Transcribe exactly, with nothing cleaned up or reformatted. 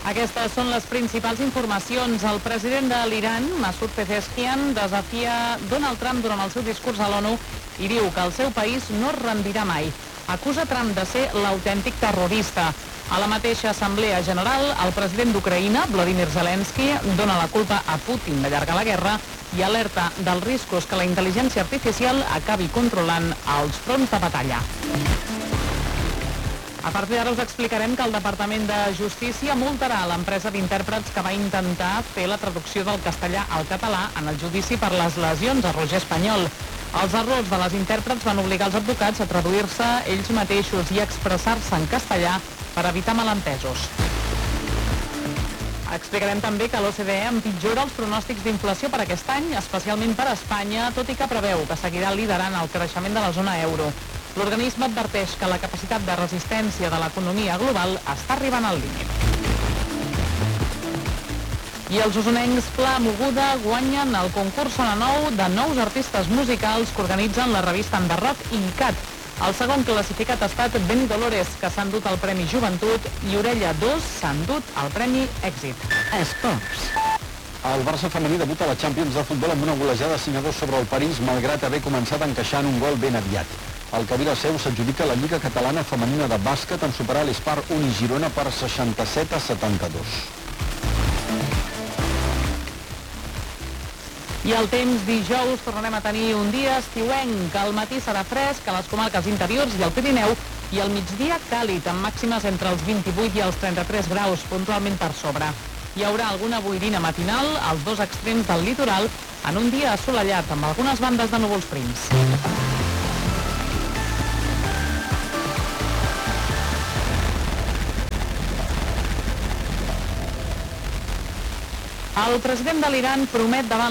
Aquestes són les principals informacions. El president de l'Iran, Masoud Pezeshkian, desafia Donald Trump durant el seu discurs a l'ONU i diu que el seu país no es rendirà mai. Acusa Trump de ser l'autèntic terrorista. A la mateixa Assemblea General, el president d'Ucraïna, Volodymyr Zelensky, dona la culpa a Putin d'allargar la guerra i alerta dels riscos que la intel·ligència artificial acabi controlant els fronts de batalla. A partir d'ara us explicarem que el Departament de Justícia multarà l'empresa d'intèrprets que va intentar fer la traducció del castellà al català en el judici per les lesions a Roger Espanyol. Els errors de les intèrprets van obligar els advocats a traduir-se ells mateixos i a expressar-se en castellà per evitar malentesos. Explicarem també que l'O C D E empitjora els pronòstics d'inflació per aquest any, especialment per a Espanya, tot i que preveu que seguirà liderant el creixement de la zona euro. L'organisme adverteix que la capacitat de resistència de l'economia global està arribant al límit. I els usonencs Pla Moguda guanyen el concurs Sona Nou de nous artistes musicals que organitzen la revista Enderroc i ICAT. El segon classificat ha estat Beni Dolores, que s'ha endut el Premi Joventut, i Orella dos s'ha endut el Premi Èxit. Esports. El Barça femení debuta a la Champions de futbol amb una golejada cinc a dos sobre el París, malgrat haver començat encaixant un gol ben aviat. El Cavira Seu s'adjudica la Lliga Catalana Femenina de Bàsquet en superar l'Espar Uni Girona per seixanta-set a setanta-dos. I el temps, dijous tornarem a tenir un dia estiuenc. Al matí serà fresc a les comarques interiors i al Pirineu, i al migdia càlid, amb màximes entre els vint-i-vuit i els trenta-tres graus, puntualment per sobre. Hi haurà alguna boirina matinal als dos extrems del litoral en un dia assolellat, amb algunes bandes de núvols prims. El president de l'Iran promet davant